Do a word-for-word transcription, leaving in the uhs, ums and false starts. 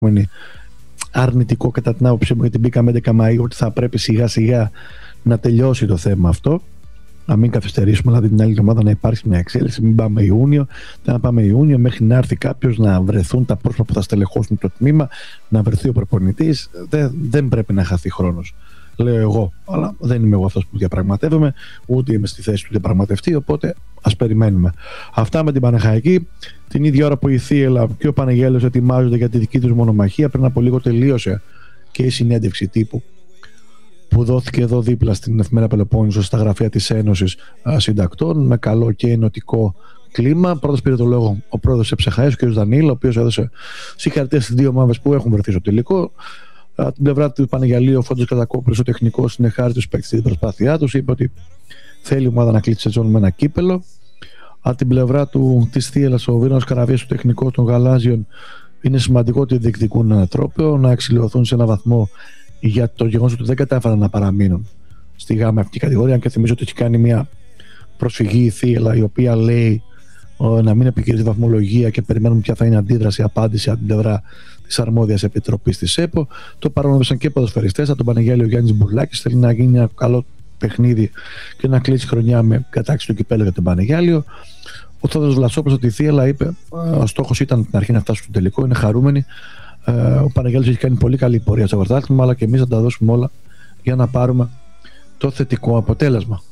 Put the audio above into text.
αρνητικό κατά την άποψή μου, γιατί μπήκαμε έντεκα Μαΐου, ότι θα πρέπει σιγά σιγά να τελειώσει το θέμα αυτό. Να μην καθυστερήσουμε, δηλαδή την άλλη εβδομάδα να υπάρξει μια εξέλιξη. Μην πάμε Ιούνιο, να πάμε Ιούνιο μέχρι να έρθει κάποιος, να βρεθούν τα πρόσωπα που θα στελεχώσουν το τμήμα, να βρεθεί ο προπονητής. Δεν, δεν πρέπει να χαθεί χρόνος, λέω εγώ. Αλλά δεν είμαι εγώ αυτός που διαπραγματεύομαι, ούτε είμαι στη θέση του διαπραγματευτή. Οπότε ας περιμένουμε. Αυτά με την Παναχαϊκή. Την ίδια ώρα που η Θίελα και ο Παναγέλος ετοιμάζονται για τη δική τους μονομαχία, πριν από λίγο τελείωσε και η συνέντευξη τύπου που δόθηκε εδώ δίπλα στην Εφημερίδα Πελοπόννησος, στα γραφεία της Ένωσης Συντακτών, με καλό και ενωτικό κλίμα. Πρώτος πήρε το λόγο ο πρόεδρος της ΕΨΧΑΕΣ, ο κ. Δανίλη, ο οποίος έδωσε συγχαρητήρια στις δύο ομάδες που έχουν βρεθεί στο τελικό. Από την πλευρά του Παναγιαλίου, ο Φώτης Κατακόπουλος, ο τεχνικός, συνεχάρισε τους παίκτες στην προσπάθειά τους. Είπε ότι θέλει η ομάδα να κλείσει σεζόν με ένα κύπελο. Από την πλευρά του της Θίελας, ο Βίρονος Καραβίας, ο τεχνικός των Γαλάζιων, είναι σημαντικό ότι διεκδικούν ένα τρόπαιο, να εξηλαιωθούν σε ένα βαθμό για το γεγονός ότι δεν κατάφεραν να παραμείνουν στη γάμα αυτή κατηγορία. Αν και θυμίζω ότι έχει κάνει μια προσφυγή η Θίελα, η οποία λέει ο, να μην επικυρίζει βαθμολογία και περιμένουμε ποια θα είναι αντίδραση, απάντηση από την πλευρά της αρμόδιας επιτροπής της ΕΠΟ. Το παρόνομεσαν και ποδοσφαιριστές. Από τον Παναγιάλη ο Γιάννης Μπουρλάκης θέλει να γίνει ένα καλό παιχνίδι και να κλείσει χρονιά με κατάξυση του κυπέλλου για τον Παναγιάλιο. Ο Θόδωρος Βλασόπουλος ότι η Θίελα είπε ο στόχος ήταν την αρχή να φτάσει στο τελικό, είναι χαρούμενοι. Ο Παναγιάλης έχει κάνει πολύ καλή πορεία στο πρωτάθλημα, αλλά και εμείς θα τα δώσουμε όλα για να πάρουμε το θετικό αποτέλεσμα.